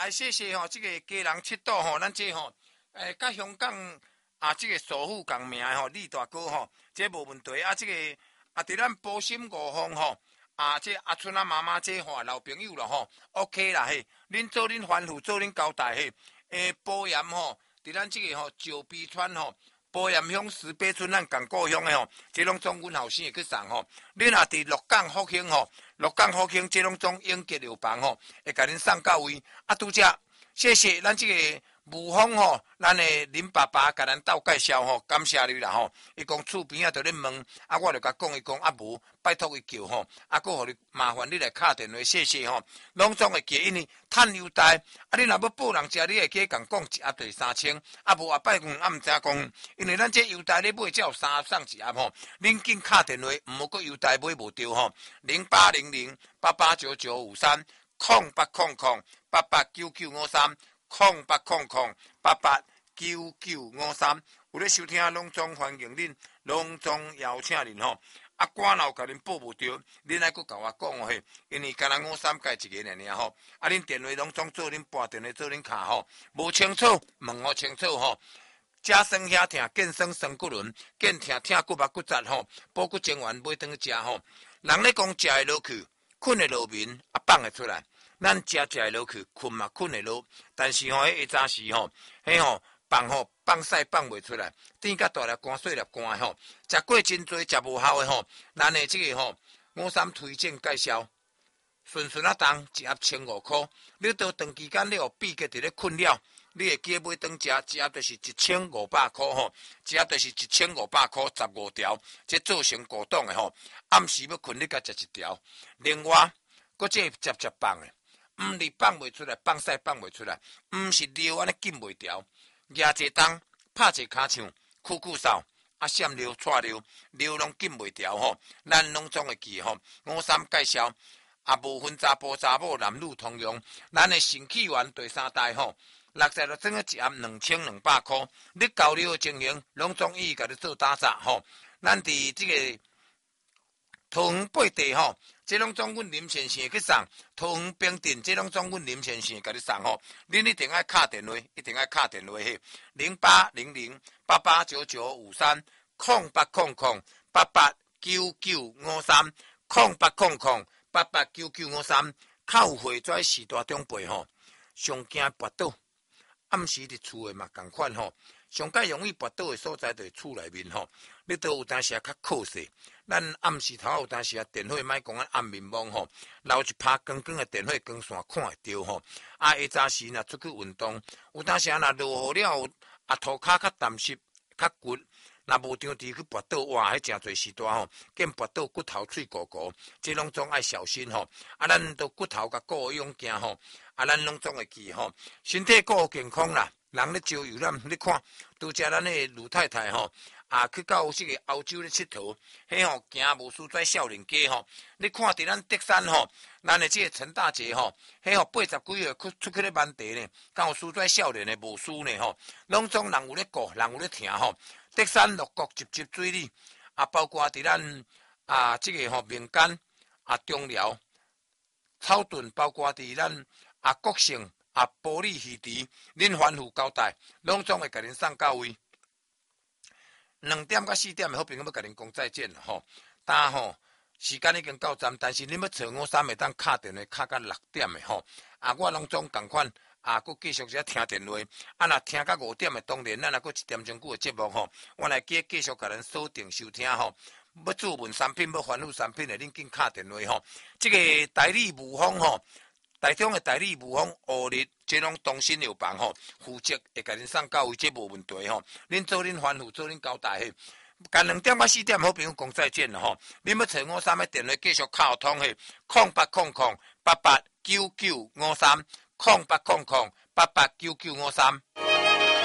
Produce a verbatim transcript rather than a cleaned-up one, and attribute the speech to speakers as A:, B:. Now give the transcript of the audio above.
A: 来谢谢吼，这个家人七岛吼，咱这吼，诶，甲香港啊，这个首富共名吼，李大哥吼，这无问题啊，这个啊，伫咱保心五方吼，啊，这阿春啊妈妈这吼老朋友了吼 ，OK 啦嘿，恁做恁吩咐，做恁交代嘿，诶，保盐吼，伫咱这个吼石壁川吼。保盐乡石碚村咱港故乡的吼，这拢总阮后生会去送吼。恁若伫鹿港福兴吼，鹿港福兴这拢总永吉药房吼，会甲恁送到位。啊，拄则谢谢咱这个吴峰吼，咱的林爸爸甲咱斗介绍吼，感谢你啦吼。伊讲厝边啊，着咧问，啊，我着甲讲伊讲啊无，拜托伊叫吼，啊，佫互你麻烦你来敲电话，谢谢吼。拢总会记，因为趁优待，啊，你若要报人食，你会记共讲一盒就是三千，啊无啊拜五啊毋知影讲，因为咱这优待咧买才有三盒送一盒吼，恁紧敲电话，毋好佫优待买无着吼，零八零零八八九九五三，空八空空八八九九五三，空八空空八八九九五三，有咧收听拢总欢迎恁，拢总邀请恁吼。啊，官老甲恁报无着，恁爱佫甲我讲哦嘿，因为敢若五三改一个尔尔吼，啊，恁电话拢总做恁拨电话做恁卡吼，无清楚问我清楚吼。假酸遐疼，健身酸骨轮，健疼疼骨目骨折吼，补骨精丸买顿去食吼。人咧讲食会落去，困会落眠，啊放会出来。咱食食会落去，困嘛困会落，但是吼，迄下早时吼，迄吼。放吼放屎放袂出来，天甲大粒汗细粒汗吼，食过真多食无效的吼，咱的这个吼五三推荐介绍，顺顺啊当一盒千五块，你到长期间你有闭结伫咧困扰，你会记买当食一盒就是一千五百块吼，一盒就是一千五百块十五条，这做成果冻的吼，暗时要困你甲食一条，另外搁这接接放的，毋是放袂出来，放屎放袂出来，毋是尿安尼禁袂掉。举一冬，拍一骹枪，酷酷扫，啊闪溜踹溜，溜拢禁袂调吼。咱拢总会记吼。五三介绍，啊无分查甫查某，男女通用。咱的神气丸第三代吼，六十六整个一盒两千两百块。你交流的情形，拢总意甲你做打杂吼。咱伫这个桃园八地吼。这拢总阮林先生去送，桃园冰镇，这拢总阮林先生甲你送吼。恁一定爱敲电话，一定爱敲电话嘿，零八零零八八九九五三，空八空空八八九九五三，空八空空八八九九五三。靠回转时大长辈吼，上惊跋倒，暗时伫厝诶嘛共款吼。上较容易跋倒诶所在，就是厝内面吼。你都有当时啊较靠势。咱暗时头有当时啊，电火莫讲啊暗面蒙吼，留一拍光光的电火光线看会着吼。啊，下早时若出去运动，有当时啊，若落雨了，啊涂骹较湿湿较骨，若无张地去跋倒，哇，迄真侪时大吼，见跋倒骨头脆糊糊，这拢总爱小心吼。啊，咱都骨头甲顾用行吼，啊，咱拢总会记吼，身体顾健康啦。人咧招游览，你看，拄则咱诶卢太太吼。啊，去到这个欧洲咧佚佗，迄吼行无输在少年家吼。你看伫咱德山吼，咱的这个陈大姐吼，迄吼八十几岁出出去咧万地呢，敢有输在少年的无输呢吼。拢总人有咧顾，人有咧听吼。德山六国集集水里，啊，包括伫咱啊这个吼民间啊中寮、草屯，包括伫咱啊国姓啊玻璃鱼池，恁吩咐交代，拢总会甲恁送到位。两点到四点的好朋友要甲恁讲再见吼，但吼时间已经到站，但是恁要找我三会当敲电话敲到六点的吼，啊我拢总共款啊，佮继续只听电话，啊若听到五点的，当然咱若佮一点钟久的节目吼，我来继继续甲恁锁定收听吼。要注文产品，要吩咐产品的，恁紧敲电话吼。这个代理无方吼。台中的代理无方乌日，这拢东新药房吼，负责会甲恁送到位，这无问题吼。恁做恁吩咐，做恁交代嘿。干两点到四点，好朋友讲再见了吼。恁要找我三个电话继续敲通嘿，空八空空八八九九五三，空八空空八八九九五三。